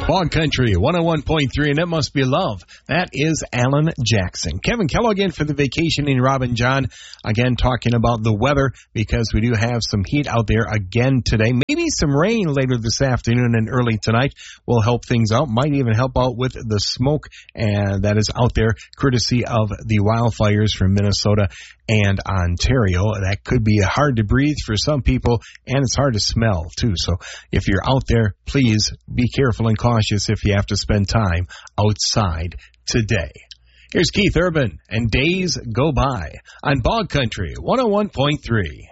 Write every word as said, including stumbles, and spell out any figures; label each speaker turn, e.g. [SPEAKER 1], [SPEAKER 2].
[SPEAKER 1] Bog Country one oh one point three, and it must be love. That is Alan Jackson. Kevin Kellogg in for the Vacationing Robin John. Again, talking about the weather because we do have some heat out there again today. Maybe some rain later this afternoon and early tonight will help things out. Might even help out with the smoke and that is out there courtesy of the wildfires from Minnesota and Ontario. That could be hard to breathe for some people, and it's hard to smell, too. So if you're out there, please be careful and cautious if you have to spend time outside today. Here's Keith Urban and Days Go By on Bog Country one oh one point three.